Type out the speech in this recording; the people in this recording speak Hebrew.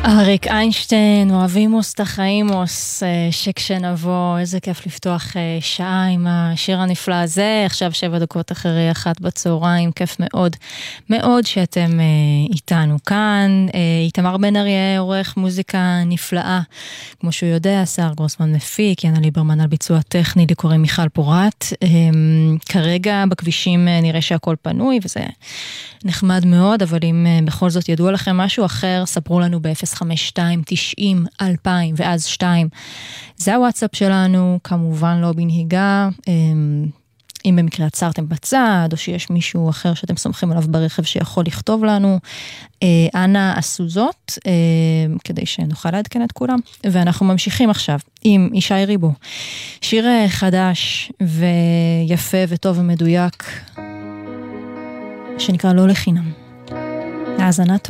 אריק איינשטיין, אוהבימוס תחאימוס, שכשנבוא, איזה כיף לפתוח שעה עם השיר הנפלא הזה, עכשיו 7 דקות אחרי 1 בצהריים, כיף מאוד מאוד שאתם איתנו כאן. איתמר בן אריה עורך מוזיקה נפלאה, כמו שהוא יודע, שר גרוסמן מפיק, יאנה ליברמן על ביצוע טכני, לי קוראים מיכל פורט. כרגע בכבישים נראה שהכל פנוי, וזה נחמד מאוד, אבל אם בכל זאת ידוע לכם משהו אחר, ספרו לנו ב-052-90-2000 ואז 2. זה הוואטסאפ שלנו, כמובן לא בנהיגה, אם במקרה עצרתם בצד, או שיש מישהו אחר שאתם סומכים עליו ברכב שיכול לכתוב לנו, אנא עשו זאת, כדי שנוכל לעדכן את כולם. ואנחנו ממשיכים עכשיו עם ישי ריבו, שיר חדש ויפה וטוב ומדויק, שנקרא לא לחינם. האזנה טובה.